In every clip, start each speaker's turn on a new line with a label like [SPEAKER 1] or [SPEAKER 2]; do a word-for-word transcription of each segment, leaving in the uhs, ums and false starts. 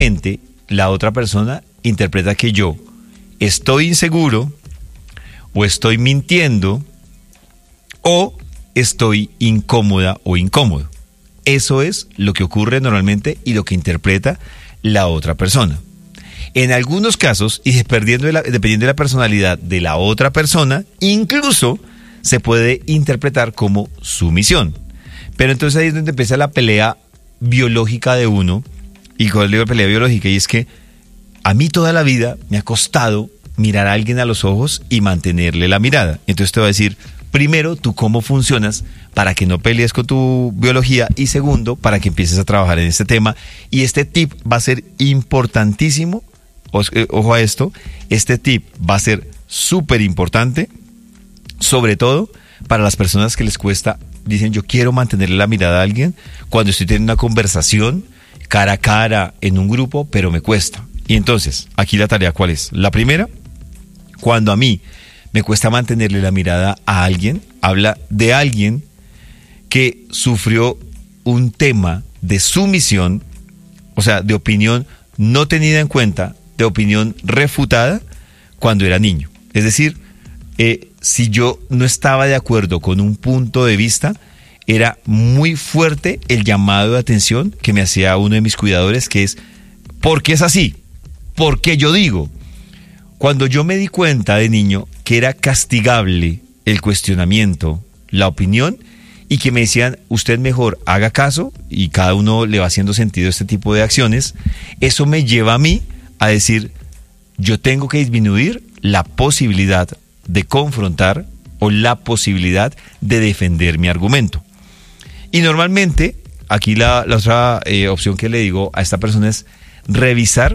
[SPEAKER 1] la otra persona interpreta que yo estoy inseguro o estoy mintiendo o estoy incómoda o incómodo. Eso es lo que ocurre normalmente y lo que interpreta la otra persona. En algunos casos, y dependiendo de la, dependiendo de la personalidad de la otra persona, incluso se puede interpretar como sumisión. Pero entonces ahí es donde empieza la pelea biológica de uno. ¿Y cuál es la pelea biológica? Y es que a mí toda la vida me ha costado mirar a alguien a los ojos y mantenerle la mirada. Entonces te voy a decir, primero, tú cómo funcionas para que no pelees con tu biología, y segundo, para que empieces a trabajar en este tema. Y este tip va a ser importantísimo. Ojo a esto, este tip va a ser súper importante, sobre todo para las personas que les cuesta, dicen yo quiero mantenerle la mirada a alguien cuando estoy teniendo una conversación cara a cara en un grupo, pero me cuesta. Y entonces, aquí la tarea ¿cuál es? La primera, cuando a mí me cuesta mantenerle la mirada a alguien, habla de alguien que sufrió un tema de sumisión, o sea, de opinión no tenida en cuenta, de opinión refutada cuando era niño. Es decir, eh, si yo no estaba de acuerdo con un punto de vista, era muy fuerte el llamado de atención que me hacía uno de mis cuidadores, que es, ¿por qué es así? ¿Por qué yo digo? Cuando yo me di cuenta de niño que era castigable el cuestionamiento, la opinión, y que me decían, usted mejor haga caso, y cada uno le va haciendo sentido a este tipo de acciones, eso me lleva a mí a decir, yo tengo que disminuir la posibilidad de confrontar o la posibilidad de defender mi argumento. Y normalmente, aquí la, la otra eh, opción que le digo a esta persona es revisar,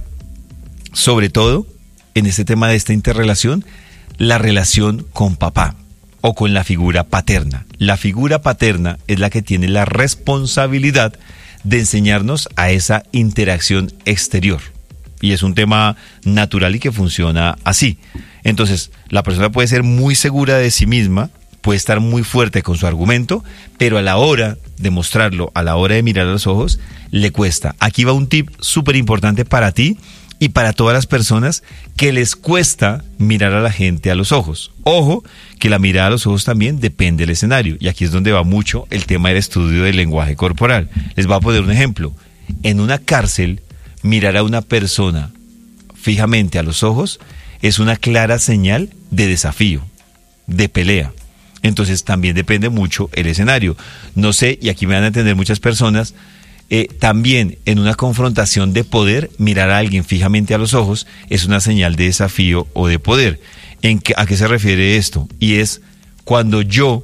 [SPEAKER 1] sobre todo en este tema de esta interrelación, la relación con papá o con la figura paterna. La figura paterna es la que tiene la responsabilidad de enseñarnos a esa interacción exterior. Y es un tema natural y que funciona así. Entonces, la persona puede ser muy segura de sí misma, puede estar muy fuerte con su argumento, pero a la hora de mostrarlo, a la hora de mirar a los ojos, le cuesta. Aquí va un tip súper importante para ti y para todas las personas que les cuesta mirar a la gente a los ojos. Ojo, que la mirada a los ojos también depende del escenario. Y aquí es donde va mucho el tema del estudio del lenguaje corporal. Les voy a poner un ejemplo. En una cárcel, mirar a una persona fijamente a los ojos es una clara señal de desafío, de pelea. Entonces también depende mucho el escenario. No sé, y aquí me van a entender muchas personas, eh, también en una confrontación de poder, mirar a alguien fijamente a los ojos es una señal de desafío o de poder. ¿En qué, a qué se refiere esto? Y es cuando yo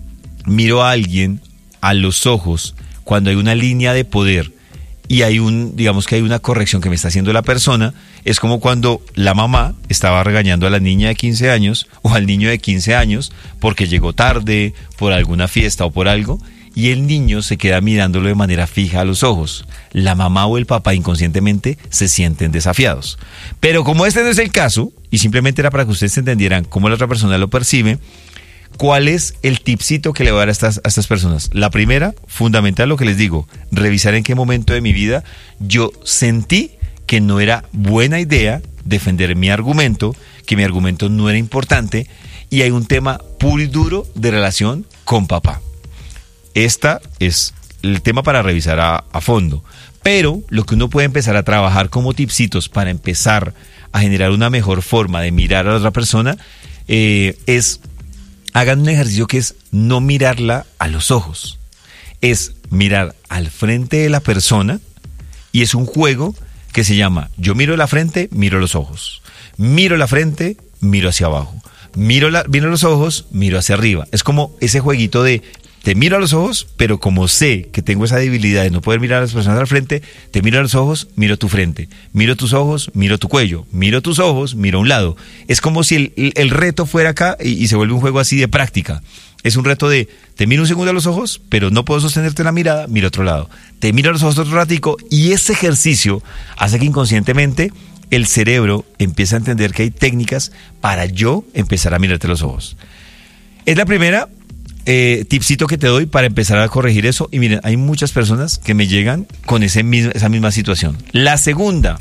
[SPEAKER 1] miro a alguien a los ojos, cuando hay una línea de poder, y hay un, digamos que hay una corrección que me está haciendo la persona, es como cuando la mamá estaba regañando a la niña de quince años o al niño de quince años porque llegó tarde, por alguna fiesta o por algo, y el niño se queda mirándolo de manera fija a los ojos. La mamá o el papá inconscientemente se sienten desafiados. Pero como este no es el caso, y simplemente era para que ustedes entendieran cómo la otra persona lo percibe, ¿cuál es el tipcito que le voy a dar a estas, a estas personas? La primera, fundamental, lo que les digo, revisar en qué momento de mi vida yo sentí que no era buena idea defender mi argumento, que mi argumento no era importante, y hay un tema puro y duro de relación con papá. Esta es el tema para revisar a, a fondo. Pero lo que uno puede empezar a trabajar como tipsitos para empezar a generar una mejor forma de mirar a la otra persona eh, es... hagan un ejercicio que es no mirarla a los ojos. Es mirar al frente de la persona, y es un juego que se llama yo miro la frente, miro los ojos. Miro la frente, miro hacia abajo. Miro, la, miro los ojos, miro hacia arriba. Es como ese jueguito de te miro a los ojos, pero como sé que tengo esa debilidad de no poder mirar a las personas al frente, te miro a los ojos, miro tu frente. Miro tus ojos, miro tu cuello. Miro tus ojos, miro a un lado. Es como si el, el reto fuera acá y, y se vuelve un juego así de práctica. Es un reto de, te miro un segundo a los ojos, pero no puedo sostenerte la mirada, miro a otro lado. Te miro a los ojos otro ratico, y ese ejercicio hace que inconscientemente el cerebro empiece a entender que hay técnicas para yo empezar a mirarte los ojos. Es la primera. eh, tipcito que te doy para empezar a corregir eso. Y miren, hay muchas personas que me llegan con ese mismo, esa misma situación. La segunda,